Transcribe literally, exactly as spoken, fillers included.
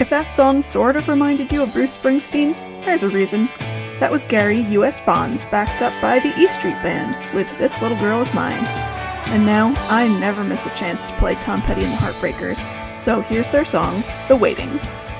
If that song sort of reminded you of Bruce Springsteen, there's a reason. That was Gary U S Bonds, backed up by the E Street Band, with This Little Girl Is Mine. And now, I never miss a chance to play Tom Petty and the Heartbreakers, so here's their song, The Waiting.